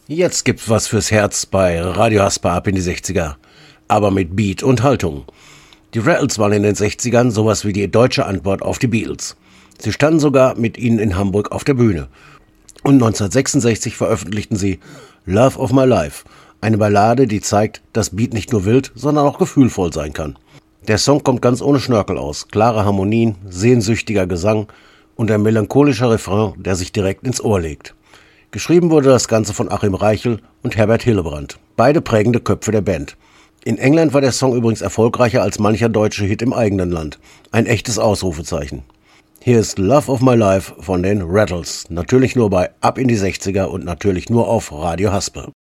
Jetzt gibt's was fürs Herz bei Radio Hasper ab in die 60er. Aber mit Beat und Haltung. Die Rattles waren in den 60ern sowas wie die deutsche Antwort auf die Beatles. Sie standen sogar mit ihnen in Hamburg auf der Bühne. Und 1966 veröffentlichten sie Love of My Life, eine Ballade, die zeigt, dass Beat nicht nur wild, sondern auch gefühlvoll sein kann. Der Song kommt ganz ohne Schnörkel aus, klare Harmonien, sehnsüchtiger Gesang und ein melancholischer Refrain, der sich direkt ins Ohr legt. Geschrieben wurde das Ganze von Achim Reichel und Herbert Hillebrand, beide prägende Köpfe der Band. In England war der Song übrigens erfolgreicher als mancher deutsche Hit im eigenen Land. Ein echtes Ausrufezeichen. Hier ist Love of My Life von den Rattles. Natürlich nur bei Ab in die 60er und natürlich nur auf Radio Hasper.